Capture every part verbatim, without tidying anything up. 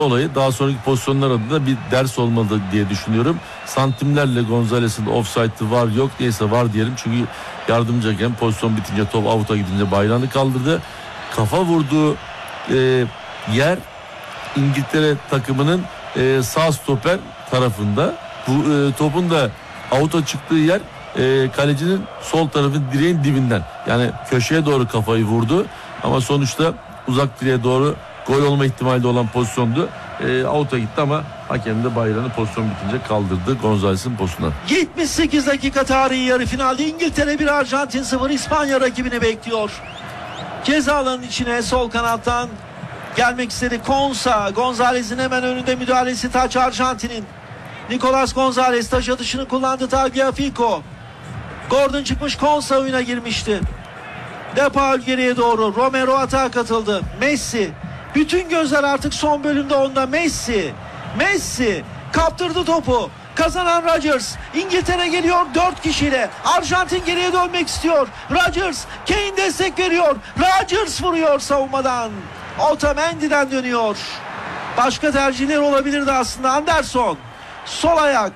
olayı daha sonraki pozisyonlar adına bir ders olmalı diye düşünüyorum. Santimlerle Gonzalez'in offside'ı var yok, neyse var diyelim. Çünkü yardımcı hakem pozisyon bitince, top avuta gidince bayrağını kaldırdı. Kafa vurduğu e, yer İngiltere takımının e, sağ stoper tarafında. Bu e, topun da avuta çıktığı yer e, kalecinin sol tarafı direğin dibinden. Yani köşeye doğru kafayı vurdu. Ama sonuçta uzak direğe doğru gol olma ihtimali de olan pozisyondu. E, avuta gitti ama hakem de bayrağını pozisyon bitince kaldırdı Gonzalez'in pozisyonuna. yetmiş sekiz dakika tarihi yarı finalde İngiltere bir, Arjantin sıfır. İspanya rakibini bekliyor. Ceza alanının içine sol kanattan gelmek istedi Konsa. Gonzalez'in hemen önünde müdahalesi, taç Arjantin'in. Nicolas Gonzalez taç atışını kullandı. Tagliafico. Gordon çıkmış, Konsa oyuna girmişti. De Paul geriye doğru. Romero atağa katıldı. Messi. Bütün gözler artık son bölümde onda. Messi. Messi kaptırdı topu. Kazanan Rodgers. İngiltere geliyor dört kişiyle. Arjantin geriye dönmek istiyor. Rodgers. Kane destek veriyor. Rodgers vuruyor savunmadan. Otamendi'den dönüyor. Başka tercihler olabilirdi aslında. Anderson. Sol ayak.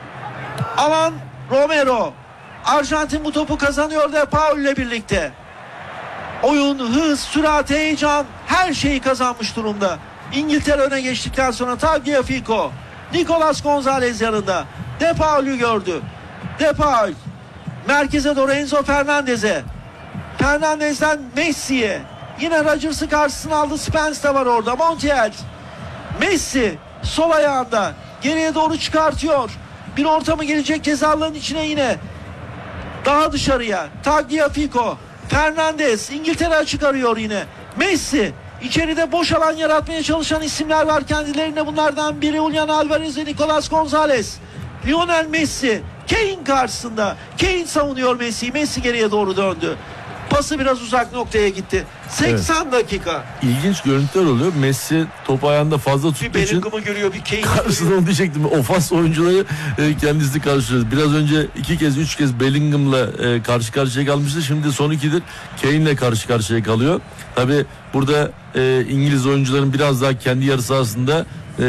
Alan Romero. Arjantin bu topu kazanıyor De Paul ile birlikte. Oyun, hız, sürat, heyecan, her şeyi kazanmış durumda. İngiltere öne geçtikten sonra Tagliafico. Nicolas Gonzalez yanında. De Paul'ü gördü. De Paul merkeze doğru Enzo Fernandez'e. Fernandez'den Messi'ye. Yine Rodgers'ı karşısına aldı. Spence de var orada. Montiel. Messi sol ayağında. Geriye doğru çıkartıyor. Bir ortamı gelecek ceza alanının içine yine. Daha dışarıya. Tagliafico. Fernandez. İngiltere açık arıyor yine. Messi. İçeride boş alan yaratmaya çalışan isimler var kendilerine. Bunlardan biri Julian Alvarez ve Nicolas Gonzalez. Lionel Messi. Kane karşısında. Kane savunuyor Messi'yi. Messi geriye doğru döndü. Pası biraz uzak noktaya gitti. seksen evet. dakika. İlginç görüntüler oluyor. Messi topu ayağında fazla tuttuğu bir için Bellingham'ı görüyor, bir Kane'i karşısında onu diyecektim. Ofans oyuncuları e, kendisi karşılıyor. Biraz önce iki kez üç kez Bellingham'la e, karşı karşıya kalmıştı. Şimdi son ikidir Kane'le karşı karşıya kalıyor. Tabi burada e, İngiliz oyuncuların biraz daha kendi yarı sahasında e,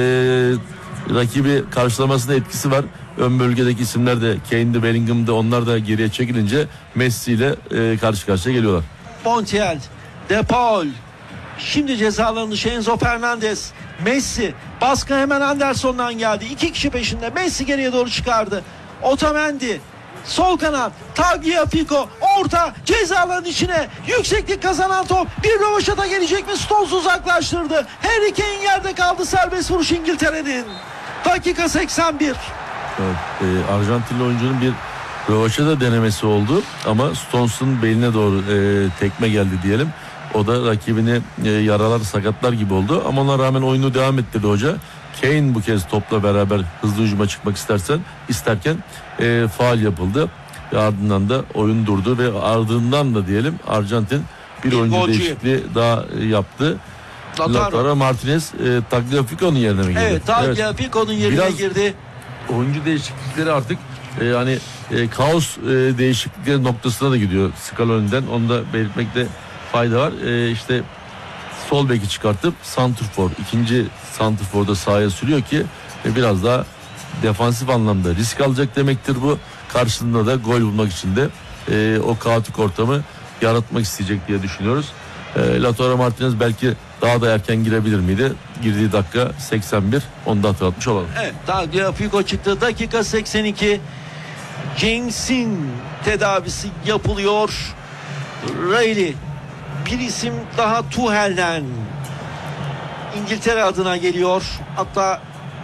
rakibi karşılamasında etkisi var. Ön bölgedeki isimler de Kane'de, Bellingham'da, onlar da geriye çekilince Messi ile e, karşı karşıya geliyorlar. Montiel, De Paul. Şimdi ceza alanı Enzo Fernandez. Messi. Baskı hemen Anderson'dan geldi. İki kişi peşinde. Messi geriye doğru çıkardı. Otamendi. Sol kanat. Tagliafico. Orta. Ceza alanının içine. Yükseklik kazanan top. Bir rövaşata gelecek mi? Stones uzaklaştırdı. Harry Kane yerde kaldı. Serbest vuruş İngiltere'nin. Dakika seksen bir. Evet, e, Arjantinli oyuncunun bir rövaşata denemesi oldu ama Stones'un beline doğru e, tekme geldi diyelim. O da rakibini e, yaralar, sakatlar gibi oldu ama ona rağmen oyunu devam ettirdi hoca. Kane bu kez topla beraber hızlı hücuma çıkmak istersen isterken e, faul yapıldı. Ve ardından da oyun durdu ve ardından da diyelim Arjantin bir, bir oyuncu golcü değişikliği daha e, yaptı. Lautaro Martinez e, Tagliafico'nun yerine mi girdi? Evet, Tagliafico'nun evet. yerine Biraz girdi. Oyuncu değişiklikleri artık e, hani e, kaos e, değişiklikleri noktasına da gidiyor Scaloni'den. Onu da belirtmekte fayda var. E, işte sol beki çıkartıp santrfor, ikinci santrforda sahaya sürüyor ki e, biraz daha defansif anlamda risk alacak demektir bu. Karşılığında da gol bulmak için de e, o kaotik ortamı yaratmak isteyecek diye düşünüyoruz. E, Lautaro Martinez belki daha da erken girebilir miydi? Girdiği dakika seksen bir. Onu da hatırlatmış olalım. Evet, Tagliafico çıktı. Dakika seksen iki. James'in tedavisi yapılıyor. Riley. Bir isim daha Tuchel'den. İngiltere adına geliyor. Hatta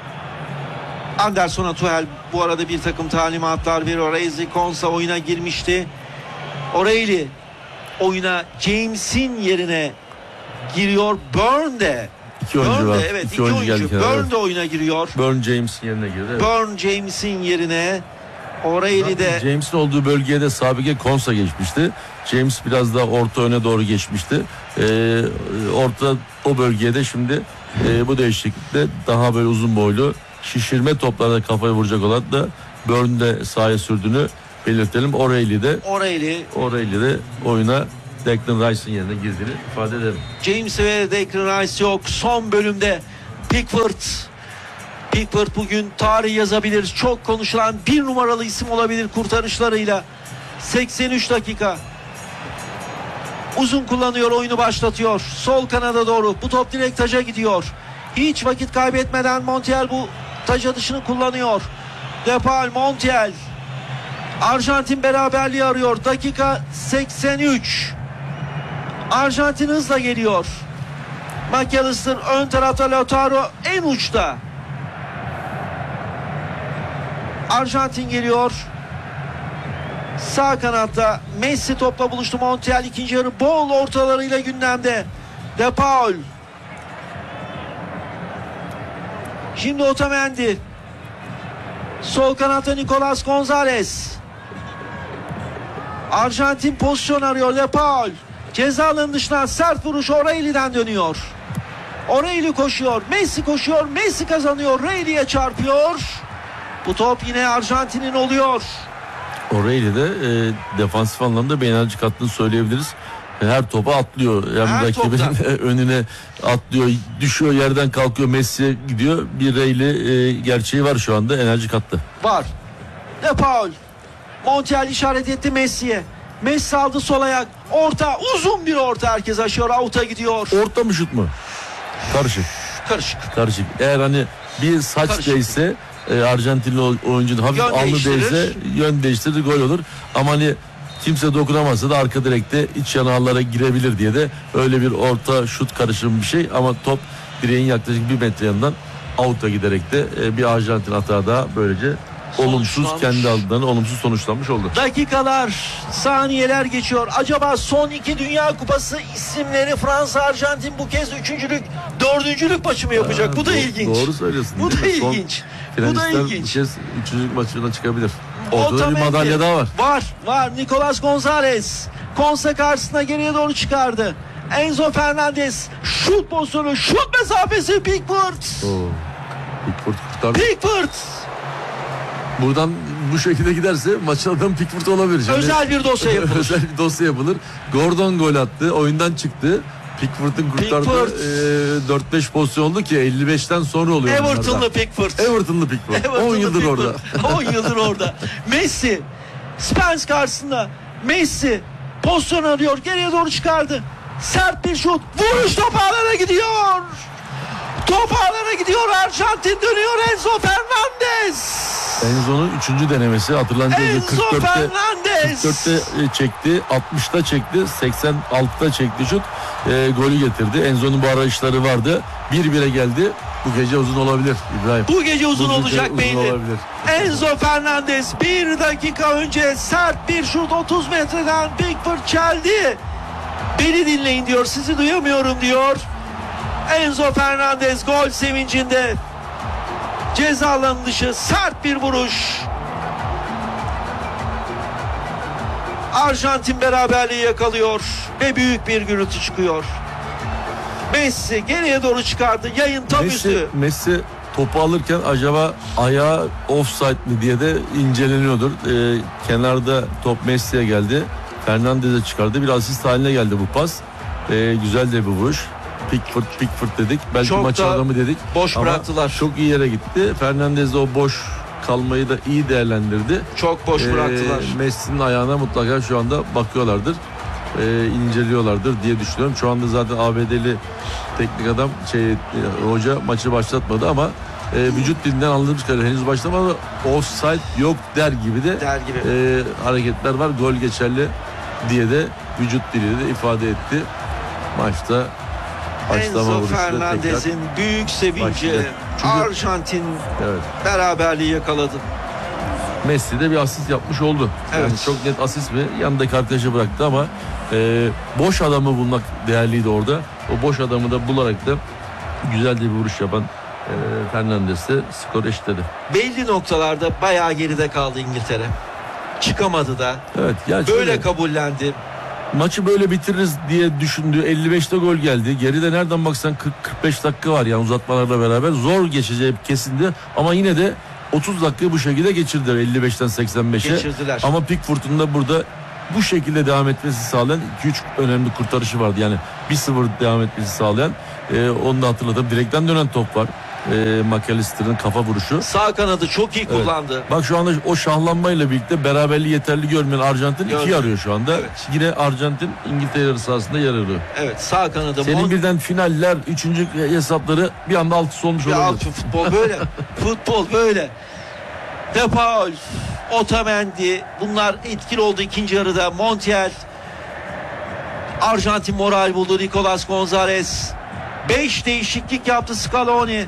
Anderson'a Tuchel bu arada bir takım talimatlar veriyor. Ezri Konsa oyuna girmişti. O'Reilly oyuna James'in yerine giriyor. Burn de. İki oyuncu Burn var. de, evet, iki, iki oyuncu, oyuncu. geldi. Burn de oyuna giriyor. Burn James'in yerine girdi. Evet. Burn James'in yerine. O'Reilly de. James'in olduğu bölgeye de sabike Konsa geçmişti. James biraz daha orta öne doğru geçmişti. Ee, orta o bölgeye de şimdi e, bu değişiklikle daha böyle uzun boylu şişirme toplarda kafayı vuracak olan da Burn de sahaya sürdüğünü belirtelim. O'Reilly de O'Reilly. O'Reilly de oyuna Declan Rice'ın yerine girdiğini ifade edelim. James ve Declan Rice yok. Son bölümde Pickford. Pickford bugün tarih yazabilir. Çok konuşulan bir numaralı isim olabilir kurtarışlarıyla. seksen üç dakika. Uzun kullanıyor, oyunu başlatıyor. Sol kanada doğru. Bu top direkt taca gidiyor. Hiç vakit kaybetmeden Montiel bu taca dışını kullanıyor. Depay, Montiel. Arjantin beraberliği arıyor. Dakika seksen üç. Arjantin hızla geliyor. McAllister ön tarafta, Lautaro en uçta. Arjantin geliyor. Sağ kanatta Messi topla buluştu. Montiel ikinci yarı bol ortalarıyla gündemde. De Paul. Şimdi Otamendi. Sol kanatta Nicolas Gonzalez. Arjantin pozisyon arıyor. De Paul. Ceza alanının dışına sert vuruş O'Reilly'den dönüyor. O'Reilly koşuyor. Messi koşuyor. Messi kazanıyor. O'Reilly'ye çarpıyor. Bu top yine Arjantin'in oluyor. O'Reilly de e, defansif anlamda bir enerji kattığını söyleyebiliriz. Her topa atlıyor. Yani Her rakibin önüne atlıyor, düşüyor, yerden kalkıyor, Messi'ye gidiyor. Bir O'Reilly e, gerçeği var şu anda, enerji kattı. Var. De Paul. Montiel işaret etti Messi'ye. Messi aldı sol ayak. Orta, uzun bir orta, herkes aşıyor. Out'a gidiyor. Orta mı şut mu? Karışık. Karışık. Karışık. Eğer hani bir saç Karışık. değse e, Arjantinli oyuncunun hafif Yön alnı değiştirir. değse yön değiştirir, gol olur. Ama hani kimse dokunamazsa da arka direkte iç yanağlara girebilir diye de öyle bir orta şut karışımı bir şey. Ama top direğin yaklaşık bir metre yanından out'a giderek de e, bir Arjantin hata daha böylece olumsuz, kendi adından olumsuz sonuçlanmış oldu. Dakikalar, saniyeler geçiyor. Acaba son iki Dünya Kupası isimleri Fransa, Arjantin bu kez üçüncülük, dördüncülük maçı mı yapacak? Ha, bu da doğru, ilginç. Doğru söylüyorsun. Bu da Son ilginç. Bu da finalistler ilginç. bu kez üçüncülük maçına çıkabilir. Orada bir Otamendi. madalya daha var. Var, var. Nicolas Gonzalez. Konsa karşısına geriye doğru çıkardı. Enzo Fernandez. Şut pozisyonu, şut mesafesi Pickford. Oo. Pickford kurtardı. Pickford. Buradan bu şekilde giderse maçın adamı Pickford olabilir. Şimdi Özel bir dosya yapılır. özel bir dosya yapılır. Gordon gol attı, oyundan çıktı. Pickford'un kurtardığı Pickford. e, dört beş pozisyon oldu ki elli beşten sonra oluyor. Everton'lı Pickford. Everton'lı Pickford. Everton'lı on yıldır Pickford. orada. on yıldır orada. Messi. Spence karşısında. Messi. Pozisyon arıyor. Geriye doğru çıkardı. Sert bir şut. Vuruş top ağlara gidiyor. Top ağlara gidiyor. Arjantin dönüyor. Enzo Fernandez. Enzo'nun üçüncü denemesi hatırlandığı gibi Enzo kırk dörtte Fernandez. kırk dörtte çekti, altmışta çekti, seksen altıda çekti şut. E, golü getirdi. Enzo'nun bu arayışları vardı. bir bire geldi. Bu gece uzun olabilir İbrahim. Bu gece uzun Bu gece olacak uzun belli. olabilir. Enzo Fernandez bir dakika önce sert bir şut otuz metreden Pickford çeldi. Beni dinleyin diyor, sizi duyamıyorum diyor. Enzo Fernandez gol sevincinde. Ceza alanı dışı sert bir vuruş. Arjantin beraberliği yakalıyor ve büyük bir gürültü çıkıyor. Messi geriye doğru çıkardı. Yayın tam Messi, üstü. Messi topu alırken acaba ayağı offside mi diye de inceleniyordur. Ee, kenarda top Messi'ye geldi. Fernandez'e çıkardı. Bir asist haline geldi bu pas. Ee, güzel de bir vuruş. Pickford, Pickford dedik. Belki Çok maçı da adamı dedik. boş Ama bıraktılar. çok iyi yere gitti. Fernandez de o boş kalmayı da iyi değerlendirdi. Çok boş Ee, bıraktılar. Messi'nin ayağına mutlaka şu anda bakıyorlardır. Ee, inceliyorlardır diye düşünüyorum. Şu anda zaten A B D'li teknik adam şey e, hoca maçı başlatmadı ama e, vücut dilinden anladığımız kadarıyla henüz başlamadı. Offside yok der gibi de Der gibi. e, hareketler var. Gol geçerli diye de vücut diliyle de ifade etti. Maçta başlama Enzo vuruşu da Fernandez'in büyük sevinci. başladı. Çünkü- Arjantin evet. beraberliği yakaladı. Messi de bir asist yapmış oldu. Yani Evet. çok net asist mi? Yanındaki arkadaşı bıraktı ama e, boş adamı bulmak değerliydi orada. O boş adamı da bularak da güzel de bir vuruş yapan e, Fernandes de skor eşitledi. Belli noktalarda bayağı geride kaldı İngiltere. Çıkamadı da. Evet. Yani Böyle şöyle, kabullendi. maçı böyle bitiririz diye düşündü. elli beşte gol geldi. Geride nereden baksan kırk kırk beş dakika var yani uzatmalarla beraber. Zor geçeceği kesindi ama yine de otuz dakika bu şekilde geçirdiler elli beşten seksen beşe. Geçirdiler. Ama Pickford'un da burada bu şekilde devam etmesi sağlayan iki üç önemli kurtarışı vardı. Yani bir sıfır devam etmesi sağlayan, e, onu da hatırladım. Direkten dönen top var. E, McAllister'ın kafa vuruşu. Sağ kanadı çok iyi kullandı. Evet. Bak şu anda o şahlanmayla birlikte beraberliği yeterli görmeyen Arjantin Gördüm. ikiyi arıyor şu anda. Evet. Yine Arjantin İngiltere yarı sahasında yer arıyor. Evet, sağ kanadı. Senin Mon- birden finaller, üçüncü hesapları bir anda altısı olmuş Ya olabilir. futbol böyle. Futbol böyle. De Paul, Otamendi, bunlar etkili oldu ikinci yarıda. Montiel, Arjantin moral buldu. Nicolas Gonzalez, beş değişiklik yaptı Scaloni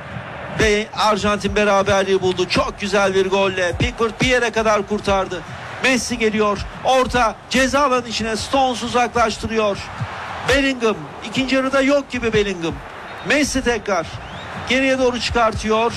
ve Arjantin beraberliği buldu. Çok güzel bir golle Pickford bir yere kadar kurtardı. Messi geliyor, orta ceza alanı içine, Stones uzaklaştırıyor. Bellingham ikinci yarıda yok gibi. Bellingham, Messi tekrar geriye doğru çıkartıyor.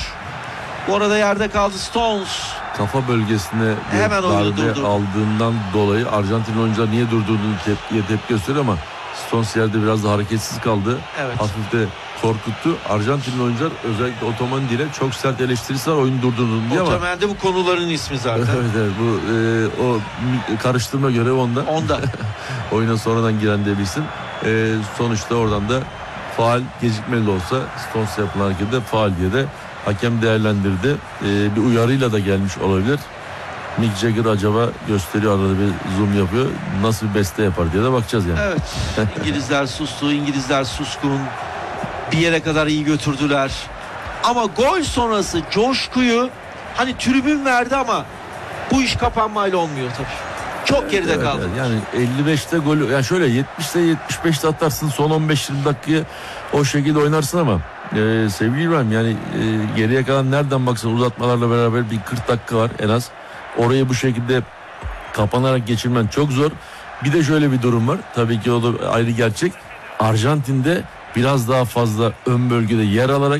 Bu arada yerde kaldı Stones. Kafa bölgesine bir Hemen oyunu darbe durdurdu. aldığından dolayı Arjantin oyuncular niye durduğunu tepkiye tepki gösteriyor ama Stones yerde biraz da hareketsiz kaldı. Evet. Hafif de korkuttu. Arjantinli oyuncular özellikle Otamendi ile çok sert eleştirisi var oyunu durdurduğunu diye ama. Otamendi bu konuların ismi zaten. Evet evet, bu e, o karıştırma görevi onda. Onda. Oyuna sonradan giren de bilsin. E, sonuçta oradan da faul, gecikmeli de olsa Stones'a yapılan harekette faul diye de hakem değerlendirdi. E, bir uyarıyla da gelmiş olabilir. Mick Jagger acaba gösteriyor, arada bir zoom yapıyor. Nasıl bir beste yapar diye de bakacağız yani. Evet. İngilizler sustu. İngilizler suskun. Bir yere kadar iyi götürdüler. Ama gol sonrası coşkuyu hani tribün verdi ama bu iş kapanmayla olmuyor tabii. Çok geride Evet, kaldı. evet. Yani elli beşte golü, yani şöyle yetmişte yetmiş beşte atarsın, son on beş yirmi dakikayı o şekilde oynarsın ama e, sevgili İbrahim, yani e, geriye kalan nereden baksan uzatmalarla beraber bir kırk dakika var en az. Orayı bu şekilde kapanarak geçirmen çok zor. Bir de şöyle bir durum var. Tabii ki o da ayrı gerçek. Arjantin'de biraz daha fazla ön bölgede yer alarak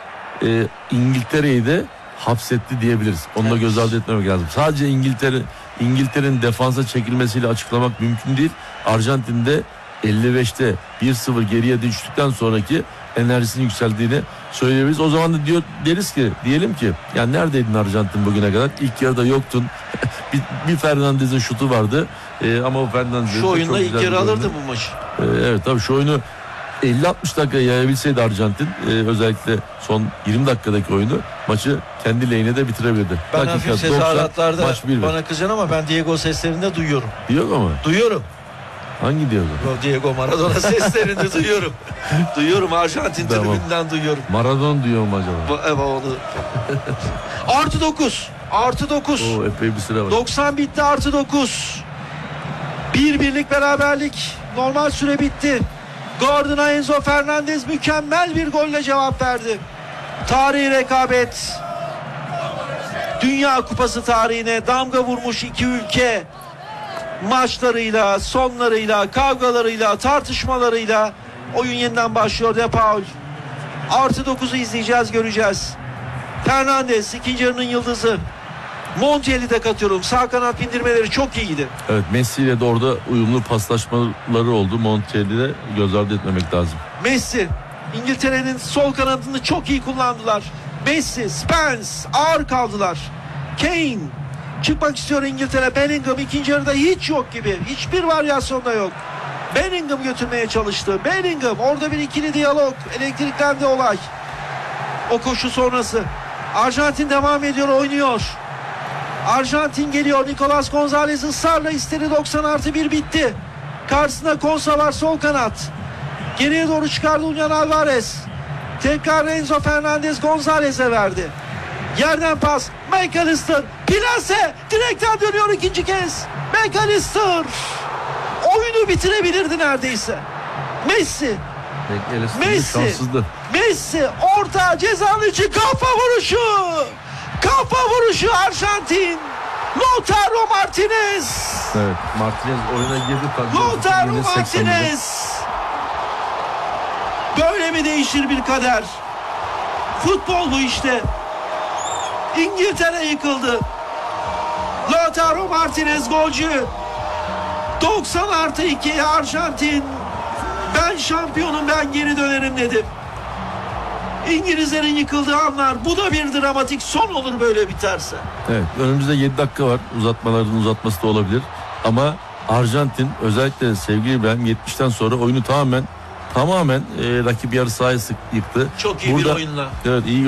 e, İngiltere'yi de hapsetti diyebiliriz. Onu da Evet. göz ardı etmemek lazım. Sadece İngiltere İngiltere'nin defansa çekilmesiyle açıklamak mümkün değil. Arjantin'de elli beşte bir sıfır geriye düştükten sonraki enerjisinin yükseldiğini söyleyebiliriz. O zaman da diyor deriz ki, diyelim ki ya neredeydin Arjantin bugüne kadar? İlk yarıda yoktun. bir, bir Fernandez'in şutu vardı. Ee, ama o Fernandez Şu oyunda çok ilk güzel yarı bir oyundu. alırdı bu maçı. Ee, evet tabii şu oyunu elli altmış dakika yayabilseydi Arjantin, e, özellikle son yirmi dakikadaki oyunu, maçı kendi lehine de bitirebilirdi. Ben Dakika hafif doksan, tezahüratlarda maç bir bir. bana kızan ama ben Diego seslerinde duyuyorum. Yok ama Duyuyorum. hangi diyordu? O Diego Maradona seslerini duyuyorum. Duyuyorum, Arjantin Tamam. tribünden duyuyorum. Maradona diyor mu acaba? Bu, evet, onu. Artı dokuz. Artı dokuz. O epey bir süre var. doksan bitti, artı dokuz. Bir birlik beraberlik. Normal süre bitti. Gordon'a Enzo Fernandez mükemmel bir golle cevap verdi. Tarihi rekabet. Dünya Kupası tarihine damga vurmuş iki ülke. Maçlarıyla, sonlarıyla, kavgalarıyla, tartışmalarıyla oyun yeniden başlıyor. De Paul. Artı dokuzu izleyeceğiz, göreceğiz. Fernandez ikinci yarının yıldızı. Montiel'i de katıyorum. Sağ kanat bindirmeleri çok iyiydi. Evet, Messi ile de orada uyumlu paslaşmaları oldu. Montiel'i de göz ardı etmemek lazım. Messi, İngiltere'nin sol kanadını çok iyi kullandılar. Messi, Spence ağır kaldılar. Kane çıkmak istiyor İngiltere. Bellingham ikinci yarıda hiç yok gibi. Hiçbir varyasyonda yok. Bellingham götürmeye çalıştı. Bellingham, orada bir ikili diyalog. Elektriklendi olay. O koşu sonrası. Arjantin devam ediyor, oynuyor. Arjantin geliyor. Nicolas Gonzalez ısrarla istedi. doksan artı bir bitti. Karşısında Konsa var, sol kanat. Geriye doğru çıkardı Julian Alvarez. Tekrar Enzo Fernandez Gonzalez'e verdi. Yerden pas. McAllister. Plase. Direkten dönüyor ikinci kez. McAllister. Oyunu bitirebilirdi neredeyse. Messi. Messi. Şanssızdı. Messi. Orta cezanın içi, kafa vuruşu. Kafa vuruşu Arjantin. Lautaro Martinez. Evet, Martinez oyuna girdi. Lautaro Martinez. Böyle mi değişir bir kader? Futbol bu işte. İngiltere yıkıldı. Lautaro Martinez golcü. doksan artı iki Arjantin. Ben şampiyonum, ben geri dönerim dedi. İngilizlerin yıkıldığı anlar. Bu da bir dramatik son olur böyle biterse. Evet, önümüzde yedi dakika var. Uzatmaların uzatması da olabilir. Ama Arjantin özellikle sevgili İbrahim yetmişten sonra oyunu tamamen tamamen e, rakip yarı sahayı sık- yıktı. Çok iyi Burada, bir oyunla. Evet, iyi